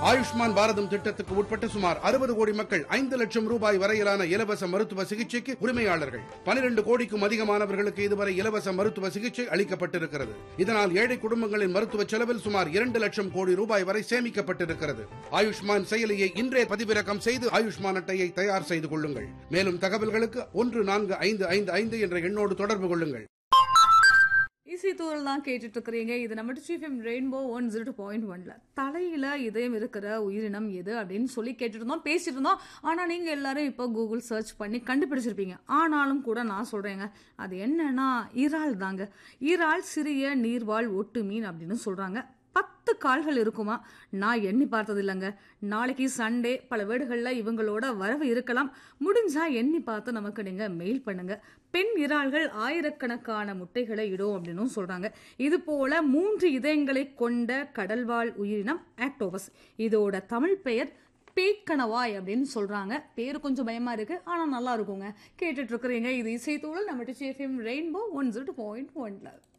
ஆயுஷ்மான் பாரதம் திட்டத்துக்கு உட்பட்ட சுமார் 60 கோடி மக்கள் 5 லட்சம் ரூபாய் வரையிலான இலவச மருத்துவ சிகிச்சைக்கு உரிமையாளர்கள். 12 கோடிக்கும் அதிகமானவர்களுக்கு இதுவரை இலவச மருத்துவ சிகிச்சை அளிக்கப்பட்டிருக்கிறது. இதனால் ஏழை குடும்பங்களின் மருத்துவ செலவில் சுமார் 2 லட்சம் கோடி ரூபாய் வரை சேமிக்கப்பட்டிருக்கிறது. ஆயுஷ்மான் செயலியை இன்றே பதிவிறக்கம் செய்து ஆயுஷ்மான் அட்டையை தயார் செய்து கொள்ளுங்கள். மேலும் தகவல்களுக்கு 14555 என்ற எண்ணோடு தொடர்பு கொள்ளுங்கள். இசைத்தூரல் தான் கேட்டுட்டு இருக்கிறீங்க. இது நம்ம டிஃப்எம் ரெயின்போ 102.1ல தலையில இதயம் இருக்கிற உயிரினம் எது அப்படின்னு சொல்லி கேட்டுட்டு இருந்தோம், பேசிட்டு இருந்தோம். ஆனா நீங்க எல்லாரும் இப்போ கூகுள் சர்ச் பண்ணி கண்டுபிடிச்சிருப்பீங்க. ஆனாலும் கூட நான் சொல்றேங்க, அது என்னன்னா இறால் தாங்க. இறால் சிறிய நீர்வாழ் ஒட்டு மீன் அப்படின்னு சொல்றாங்க. 10 கால்கள் இருக்குமா? நான் எண்ணி பார்த்தது இல்லைங்க. நாளைக்கு சண்டே, பல வீடுகளில் இவங்களோட வரவு இருக்கலாம். முடிஞ்சா எண்ணி பார்த்து நமக்கு நீங்க மெயில் பண்ணுங்க. பெண் இறால்கள் ஆயிரக்கணக்கான முட்டைகளை இடும் அப்படின்னு சொல்றாங்க. இது போல 3 இதயங்களை கொண்ட கடல்வாழ் உயிரினம் ஆக்டோபஸ். இதோட தமிழ் பெயர் பேய்க்கணவாய் அப்படின்னு சொல்றாங்க. பேரு கொஞ்சம் பயமா இருக்கு, ஆனா நல்லா இருக்குங்க. கேட்டுட்டு இருக்கிறீங்க இது இசைத்தூரல் நம்ம டிஃப்எம் ரெயின்போ 102.1ல.